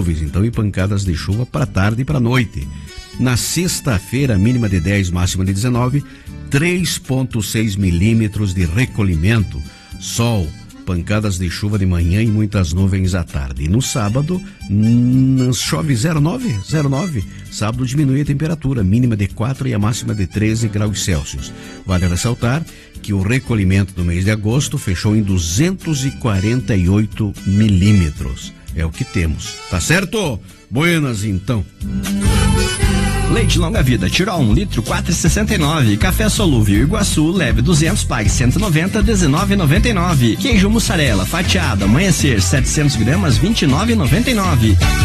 nuvens, então, e pancadas de chuva para tarde e para noite. Na sexta-feira, mínima de 10, máxima de 19, 3,6 milímetros de recolhimento. Sol, pancadas de chuva de manhã e muitas nuvens à tarde. E no sábado, chove 0,9. Sábado diminui a temperatura, mínima de 4 e a máxima de 13 graus Celsius. Vale ressaltar que o recolhimento do mês de agosto fechou em 248 milímetros. É o que temos. Tá certo? Buenas, então. Leite longa vida, Tirol 1 litro, 4,69. Café solúvel Iguaçu, leve 200, pague 190, 19,99. Queijo mussarela fatiado, amanhecer 700 gramas, 29,99.